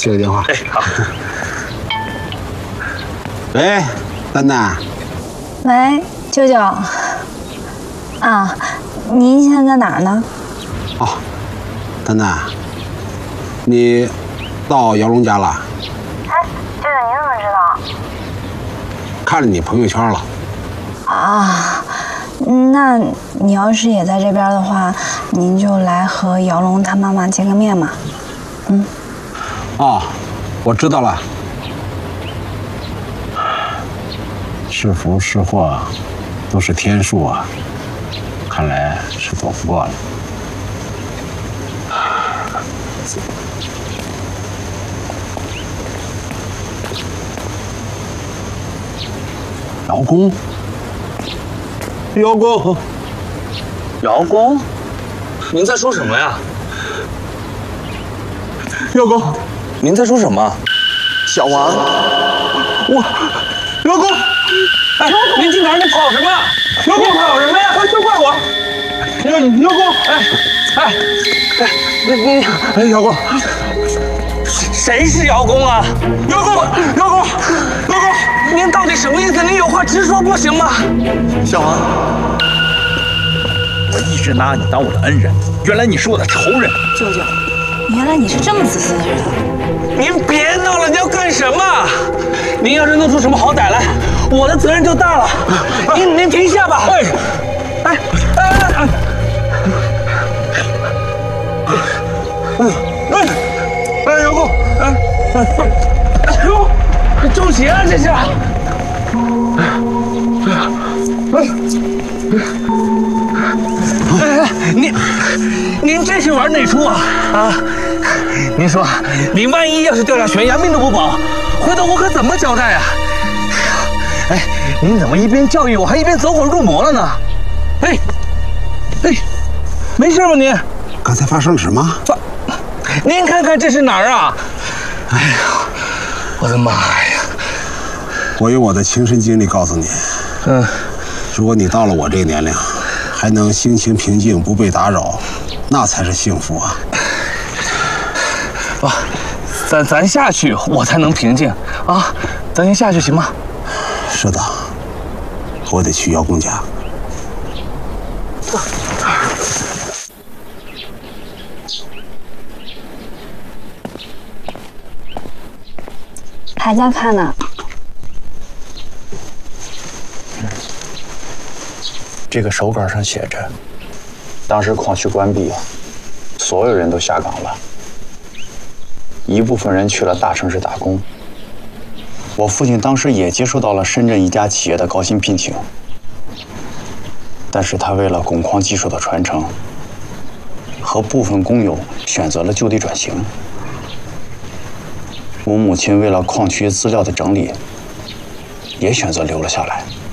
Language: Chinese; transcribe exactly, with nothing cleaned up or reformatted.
接个电话。 哎，好。 喂，丹丹。 喂，舅舅。啊，您现在在哪儿呢？ 哦，丹丹，你到姚龙家了？ 哎，舅舅，您怎么知道？ 看了你朋友圈了。 啊，那你要是也在这边的话，您就来和姚龙他妈妈见个面嘛。嗯。 哦，我知道了。是福是祸，都是天数啊。看来是躲不过了。姚公，姚公， 姚公，您在说什么呀？ 姚公， 您在说什么？ 小王， 我，姚公， 哎，您去哪儿？你跑什么？姚公跑什么呀？ 都怪我！姚姚公， 哎哎哎，你你哎，姚公， 谁是姚公啊？ 姚公，姚公，姚公， 您到底什么意思？您有话直说不行吗？ 小王， 我一直拿你当我的恩人，原来你是我的仇人。 舅舅，原来你是这么自私的人。 您别闹了，你要干什么？您要是弄出什么好歹来，我的责任就大了。您您停下吧。哎哎哎哎！哎哎，姚公，哎哎，哟，中邪了这是！哎哎，您您这是玩哪出啊？啊！您说，您万一要是掉下悬崖，命都不保，回头我可怎么交代啊？哎，您怎么一边教育我，还一边走火入魔了呢？哎，哎，没事吧您？ 刚才发生了什么？ 发，您看看这是哪儿啊？哎呀，我的妈呀！ 我用我的亲身经历告诉你， 嗯， 如果你到了我这个年龄，还能心情平静，不被打扰，那才是幸福啊！ 啊，咱咱下去，我才能平静啊！咱先下去行吗？ 是的，我得去姚公家。 还在看呢。 这个手稿上写着，当时矿区关闭，所有人都下岗了，一部分人去了大城市打工。我父亲当时也接受到了深圳一家企业的高薪聘请，但是他为了汞矿技术的传承，和部分工友选择了就地转型。我母亲为了矿区资料的整理，也选择留了下来。